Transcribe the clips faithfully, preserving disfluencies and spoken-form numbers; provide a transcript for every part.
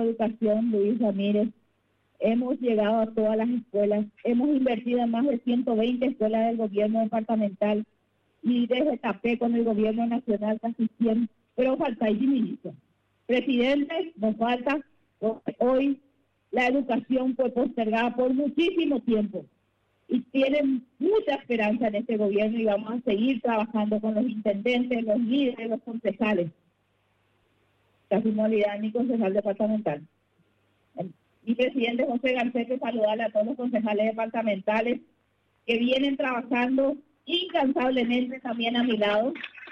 de Educación, Luis Ramírez, hemos llegado a todas las escuelas, hemos invertido en más de ciento veinte escuelas del gobierno departamental y desde TAPE con el gobierno nacional casi cien, pero falta ahí, ministro. Presidente, nos falta, hoy la educación fue postergada por muchísimo tiempo y tienen mucha esperanza en este gobierno y vamos a seguir trabajando con los intendentes, los líderes, los concejales. Casi no olvidar mi concejal departamental. Mi presidente José Garcés, saludarle a todos los concejales departamentales que vienen trabajando incansablemente también a mi lado.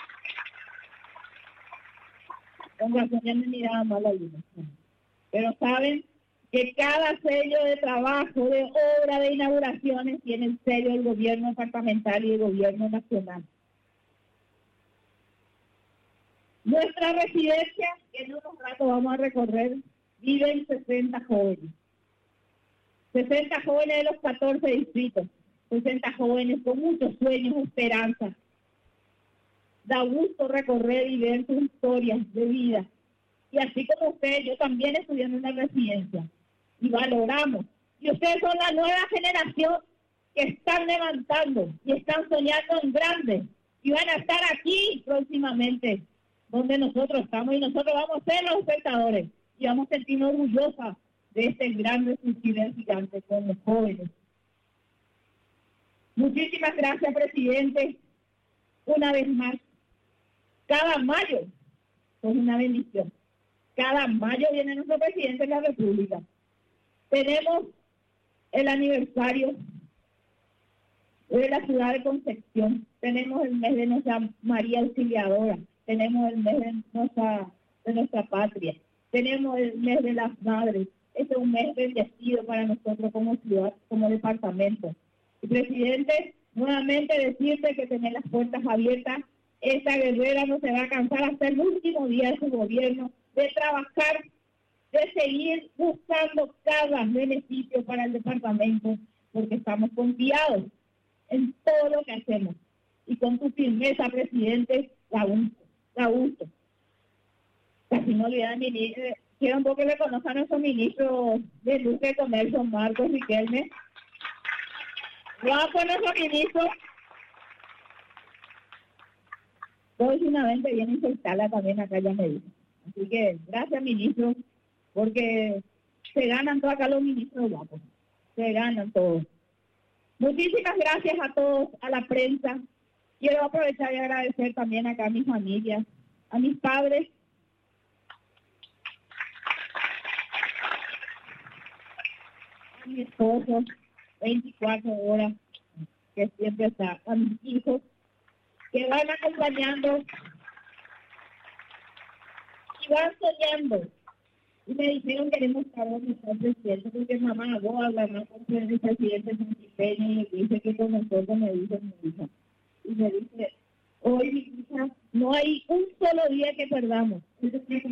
Con razón ya me miraba mal algunos. Pero saben que cada sello de trabajo, de obra, de inauguraciones tiene el sello del gobierno departamental y el gobierno nacional. Nuestra residencia, que en unos ratos vamos a recorrer, viven sesenta jóvenes. sesenta jóvenes de los catorce distritos. sesenta jóvenes con muchos sueños, esperanzas. Da gusto recorrer y ver sus historias de vida. Y así como ustedes, yo también estudié en una residencia. Y valoramos. Y ustedes son la nueva generación que están levantando y están soñando en grande. Y van a estar aquí próximamente, donde nosotros estamos. Y nosotros vamos a ser los espectadores. Y vamos a sentirnos orgullosas de este gran resurgir gigante con los jóvenes. Muchísimas gracias, presidente. Una vez más, cada mayo es una bendición. Cada mayo viene nuestro presidente de la República. Tenemos el aniversario de la ciudad de Concepción. Tenemos el mes de nuestra María Auxiliadora. Tenemos el mes de nuestra, de nuestra patria. Tenemos el mes de las madres. Este es un mes bendecido para nosotros como ciudad, como departamento. Y presidente, nuevamente decirte que tener las puertas abiertas. Esta guerrera no se va a cansar hasta el último día de su gobierno, de trabajar, de seguir buscando cada beneficio para el departamento, porque estamos confiados en todo lo que hacemos. Y con tu firmeza, presidente, da gusto, da gusto. Casi no olvidan, ministro, quiero un poco que le conozcan a nuestro ministro de Industria y Comercio, Marcos Riquelme. Guapo nuestro ministro. Próximamente viene y se instala también acá, ya me dijo. Así que gracias, ministro, porque se ganan todos acá los ministros guapos. Se ganan todos. Muchísimas gracias a todos, a la prensa. Quiero aprovechar y agradecer también acá a mis familias, a mis padres, a mi esposo, veinticuatro horas, que siempre está, a mis hijos, que van acompañando y van soñando. Y me dijeron que queremos estar con nuestro presidente, porque mamá, vos hablas más con el presidente municipal y dice que con nosotros me dice mi hija. Y me dice, hoy mi hija, no hay un solo día que perdamos. Entonces,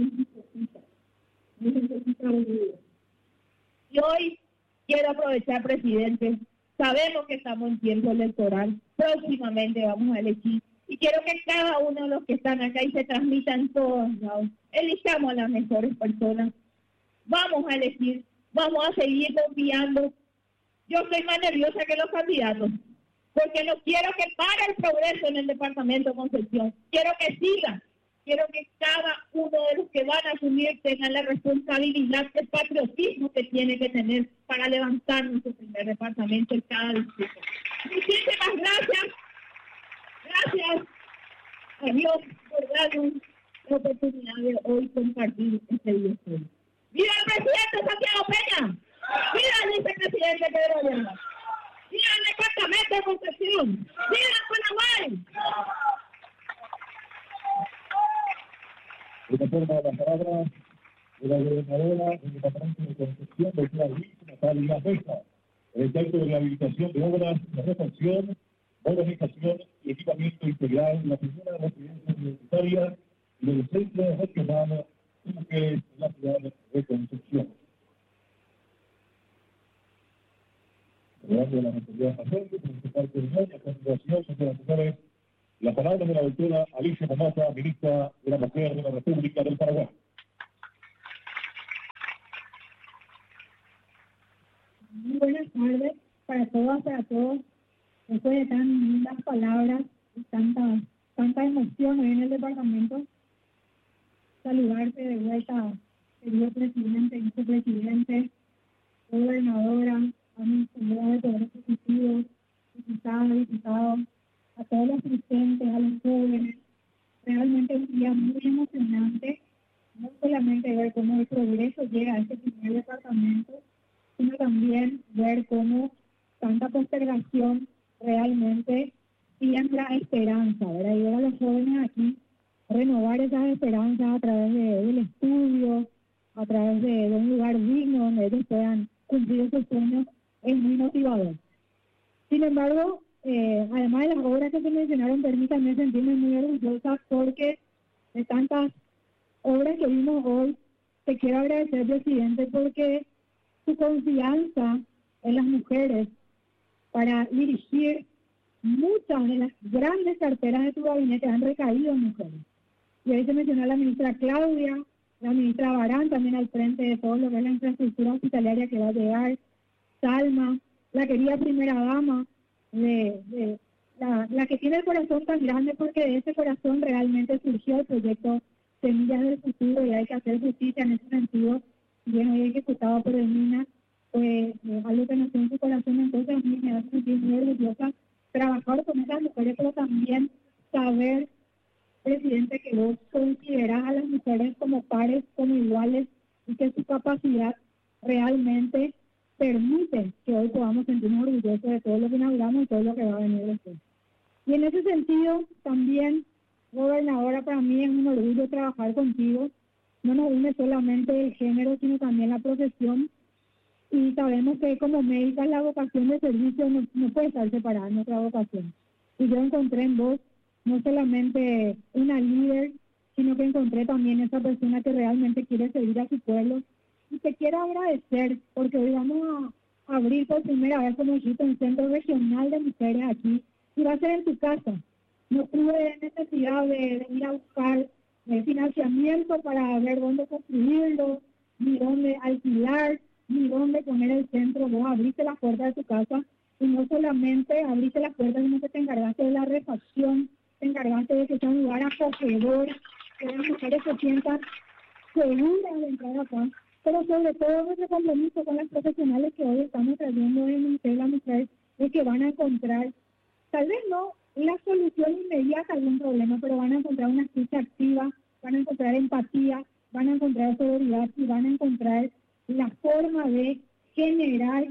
y hoy quiero aprovechar, presidente, sabemos que estamos en tiempo electoral, próximamente vamos a elegir, y quiero que cada uno de los que están acá y se transmitan en todos lados, elijamos a las mejores personas, vamos a elegir, vamos a seguir confiando. Yo estoy más nerviosa que los candidatos, porque no quiero que pare el progreso en el departamento de Concepción, quiero que siga, quiero que cada uno de los que van a asumir tengan la responsabilidad, el patriotismo que tiene que tener para levantar nuestro primer departamento en cada distrito. Muchísimas gracias. Gracias a Dios por darnos la oportunidad de hoy compartir este día. ¡Viva el presidente Santiago Peña! ¡Viva el vicepresidente Pedro Yerba! ¡Viva el departamento de Concepción! ¡Viva Paraguay! De acuerdo a la palabra de la gobernadora del departamento de Concepción, doctora Luis Natalia Mesa, el proyecto de rehabilitación de obras de refacción, modernización y equipamiento integral en la primera residencia universitaria y del centro regional en la ciudad de Concepción. Hablando de la responsabilidad paciente, por su parte de hoy, a continuación, señoras y señores, la palabra de la doctora Alicia Pomata, ministra de la Mujer de la República del Paraguay. Muy buenas tardes para todas, para todos. Después de tan lindas palabras y tanta, tanta emoción hoy en el departamento, saludarte de vuelta, querido presidente, vicepresidente, gobernadora, a mis colegas de Poder Ejecutivo, diputadas, diputados, a todos los presentes, a los jóvenes. Realmente un día muy emocionante, no solamente ver cómo el progreso llega a este primer departamento, sino también ver cómo tanta postergación realmente siembra esperanza, ¿verdad? Y ver a los jóvenes aquí renovar esas esperanzas a través de, del estudio, a través de, de un lugar digno donde ellos puedan cumplir sus sueños, es muy motivador. Sin embargo, eh, además de las obras que se mencionaron, permítanme sentirme muy orgullosa porque de tantas obras que vimos hoy, te quiero agradecer, presidente, porque su confianza en las mujeres para dirigir muchas de las grandes carteras de tu gabinete han recaído en mujeres. Y ahí se mencionó a la ministra Claudia, la ministra Barán también al frente de todo lo que es la infraestructura hospitalaria que va a llegar, Salma, la querida primera dama, de, de, la, la que tiene el corazón tan grande porque de ese corazón realmente surgió el proyecto Semillas del Futuro y hay que hacer justicia en ese sentido. Bien, hoy ejecutado por el MINA, pues eh, algo que nació en su corazón, entonces a mí me hace sentir muy orgullosa trabajar con esas mujeres, pero también saber, presidente, que vos considerás a las mujeres como pares, como iguales, y que su capacidad realmente permite que hoy podamos sentirnos orgullosos de todo lo que inauguramos y todo lo que va a venir después. Y en ese sentido, también, gobernadora, para mí es un orgullo trabajar contigo. No nos une solamente el género, sino también la profesión. Y sabemos que como médicas la vocación de servicio no, no puede estar separada de nuestra vocación. Y yo encontré en vos no solamente una líder, sino que encontré también esa persona que realmente quiere servir a su pueblo. Y te quiero agradecer porque hoy vamos a abrir por primera vez, como dijiste, un centro regional de mujeres aquí. Y va a ser en tu casa. No tuve necesidad de, de ir a buscar eh, financiamiento para ver dónde construirlo, ni dónde alquilar, ni dónde poner el centro. Vos abriste la puerta de tu casa y no solamente abriste la puerta, sino que te encargaste de la refacción, te encargaste de que sea un lugar acogedor, que las mujeres se sientan seguras de entrar acá, pero sobre todo nuestro compromiso con las profesionales que hoy estamos trayendo en el Ministerio de la Mujer es que van a encontrar, tal vez no la solución inmediata a algún problema, pero van a encontrar una escucha activa, van a encontrar empatía, van a encontrar seguridad y van a encontrar la forma de generar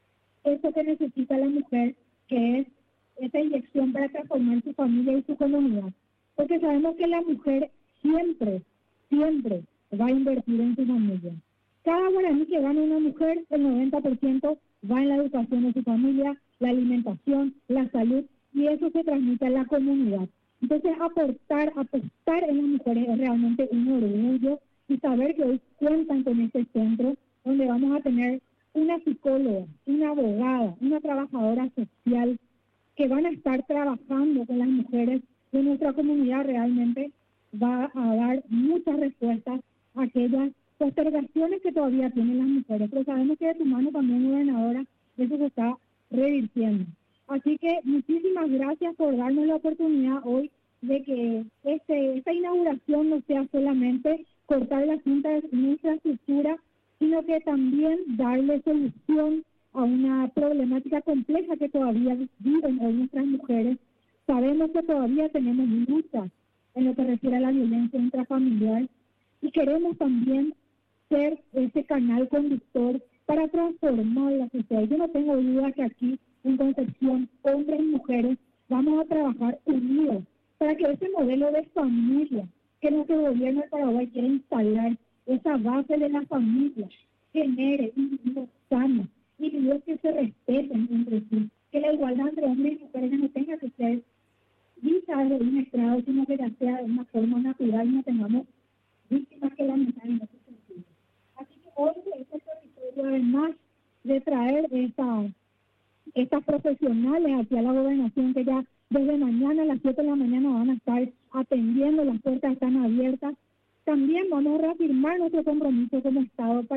eso que necesita la mujer, que es esa inyección para transformar su familia y su comunidad. Porque sabemos que la mujer siempre, siempre va a invertir en su familia. Cada guaraní que gana una mujer, el noventa por ciento va en la educación de su familia, la alimentación, la salud, y eso se transmite a la comunidad. Entonces, aportar, apostar en las mujeres es realmente un orgullo, y saber que hoy cuentan con este centro donde vamos a tener una psicóloga, una abogada, una trabajadora social que van a estar trabajando con las mujeres de nuestra comunidad, realmente va a dar muchas respuestas a aquellas postergaciones que todavía tienen las mujeres. Pero sabemos que de tu mano también, gobernadora, eso se está revirtiendo. Así que muchísimas gracias por darnos la oportunidad hoy de que este, esta inauguración no sea solamente cortar la cinta de infraestructura, sino que también darle solución a una problemática compleja que todavía viven hoy nuestras mujeres. Sabemos que todavía tenemos luchas en lo que refiere a la violencia intrafamiliar y queremos también ser ese canal conductor para transformar la sociedad. Yo no tengo duda que aquí en Concepción, hombres y mujeres, vamos a trabajar unidos para que ese modelo de familia que nuestro gobierno de Paraguay quiere instalar, esa base de la familia, genere individuos sanos, individuos que se respeten entre sí, que la igualdad entre hombres y mujeres no tenga que ser vista de un estrado, sino que ya sea de una forma natural y no tengamos víctimas que lamentar en ese sentido. Así que hoy este territorio, además de traer esta, estas profesionales hacia la gobernación, que ya desde mañana a las siete de la mañana van a estar atendiendo, las puertas están abiertas, también vamos a reafirmar nuestro compromiso como Estado para